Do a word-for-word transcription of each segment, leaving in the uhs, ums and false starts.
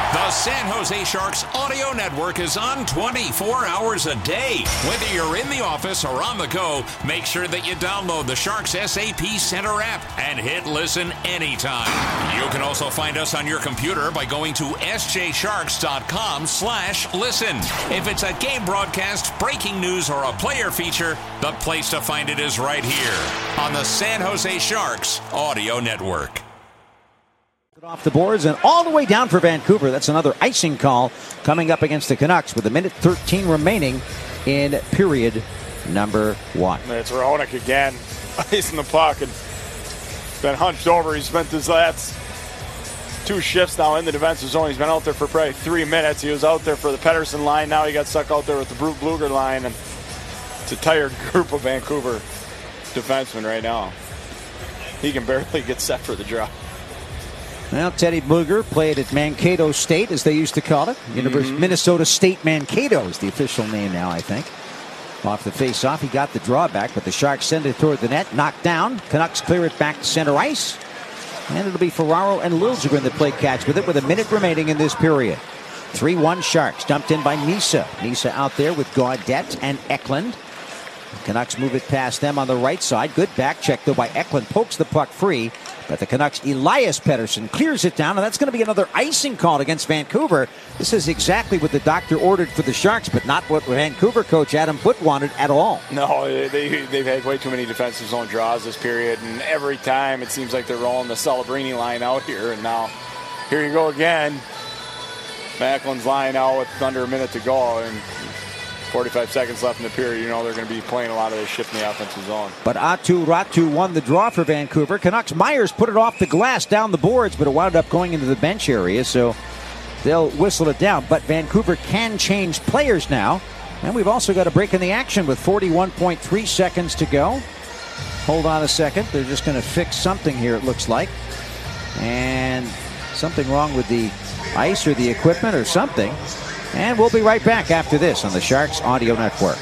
The San Jose Sharks Audio Network is on twenty-four hours a day. Whether you're in the office or on the go, make sure that you download the Sharks S A P Center app and hit listen anytime. You can also find us on your computer by going to s j sharks dot com slash listen. If it's a game broadcast, breaking news, or a player feature, the place to find it is right here on the San Jose Sharks Audio Network. Off the boards and all the way down for Vancouver. That's another icing call coming up against the Canucks with a minute thirteen remaining in period number one. It's Hronek again, icing the puck and been hunched over. He spent his last two shifts now in the defensive zone. He's been out there for probably three minutes. He was out there for the Pettersson line. Now he got stuck out there with the Brute Bluger line, and it's a tired group of Vancouver defensemen right now. He can barely get set for the draw. Well, Teddy Bluger played at Mankato State, as they used to call it. University Mm-hmm. Minnesota State Mankato is the official name now, I think. Off the face-off, he got the drawback, but the Sharks send it toward the net. Knocked down. Canucks clear it back to center ice. And it'll be Ferraro and Liljegren that play catch with it with a minute remaining in this period. three one Sharks, dumped in by Nysa. Nysa out there with Gaudette and Eklund. Canucks move it past them on the right side. Good back check, though, by Eklund. Pokes the puck free. But the Canucks' Elias Pettersson clears it down, and that's going to be another icing call against Vancouver. This is exactly what the doctor ordered for the Sharks, but not what Vancouver coach Adam Foote wanted at all. No, they, they've had way too many defensive zone draws this period, and every time it seems like they're rolling the Celebrini line out here, and now here you go again. Macklin's line out with under a minute to go, and forty-five seconds left in the period. You know they're going to be playing a lot of this shift in the offensive zone. But Aatu Ratu won the draw for Vancouver. Canucks Myers put it off the glass down the boards, but it wound up going into the bench area, so they'll whistle it down. But Vancouver can change players now. And we've also got a break in the action with forty-one point three seconds to go. Hold on a second. They're just going to fix something here, it looks like. And something wrong with the ice or the equipment or something. And we'll be right back after this on the Sharks Audio Network.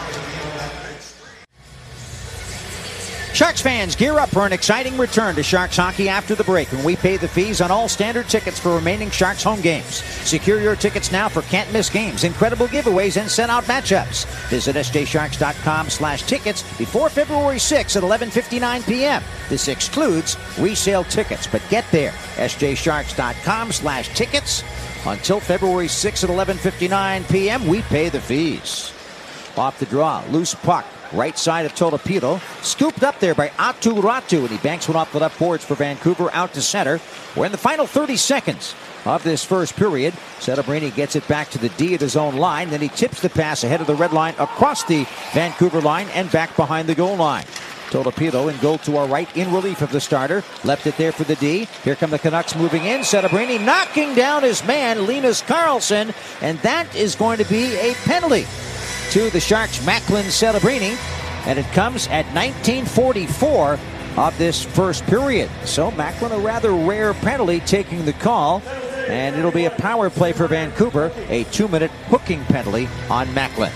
Sharks fans, gear up for an exciting return to Sharks hockey after the break when we pay the fees on all standard tickets for remaining Sharks home games. Secure your tickets now for can't-miss games, incredible giveaways, and sent-out matchups. Visit s j sharks dot com slash tickets before February sixth at eleven fifty-nine p.m. This excludes resale tickets, but get there. s j sharks dot com slash tickets. Until February sixth at eleven fifty-nine p.m., we pay the fees. Off the draw, loose puck, right side of Tolopilo, scooped up there by Aatu Ratu, and he banks one off the left boards for Vancouver out to center. We're in the final thirty seconds of this first period. Celebrini gets it back to the D of his own line, then he tips the pass ahead of the red line across the Vancouver line and back behind the goal line. Tolopilo in goal to our right in relief of the starter. Left it there for the D. Here come the Canucks moving in. Celebrini knocking down his man, Linus Karlsson. And that is going to be a penalty to the Sharks' Macklin Celebrini. And it comes at nineteen forty-four of this first period. So Macklin, a rather rare penalty, taking the call. And it'll be a power play for Vancouver. A two-minute hooking penalty on Macklin.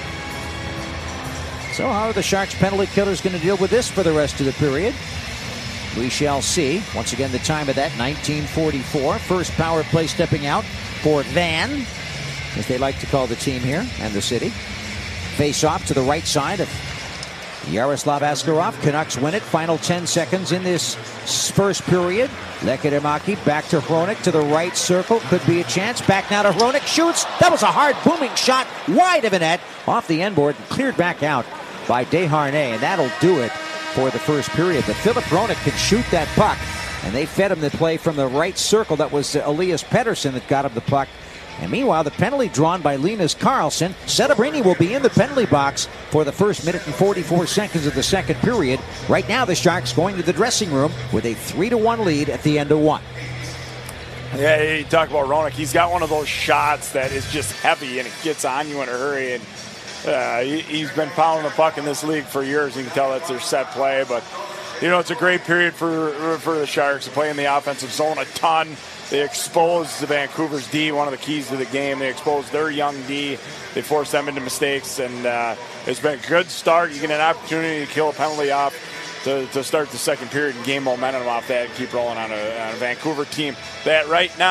So how are the Sharks penalty killers going to deal with this for the rest of the period? We shall see. Once again, the time of that, nineteen forty-four. First power play stepping out for Van, as they like to call the team here and the city. Face off to the right side of Yaroslav Askarov. Canucks win it. Final ten seconds in this first period. Lekkerimäki back to Hronek to the right circle. Could be a chance. Back now to Hronek. Shoots. That was a hard booming shot. Wide of a net. Off the end board and cleared back out by Desharnais, and that'll do it for the first period. But Philip Hronek can shoot that puck, and they fed him the play from the right circle. That was uh, Elias Pettersson that got him the puck. And meanwhile, the penalty drawn by Linus Karlsson. Celebrini will be in the penalty box for the first minute and forty-four seconds of the second period. Right now, the Sharks going to the dressing room with a three to one lead at the end of one. Yeah, you talk about Hronek. He's got one of those shots that is just heavy, and it gets on you in a hurry. And Uh, he, he's been fouling the puck in this league for years. You can tell that's their set play, but you know it's a great period for for the Sharks to play in the offensive zone a ton. They exposed the Vancouver's D, one of the keys to the game. They exposed their young D. They forced them into mistakes, and uh, it's been a good start. You get an opportunity to kill a penalty off to, to start the second period and gain momentum off that and keep rolling on a, on a Vancouver team that right now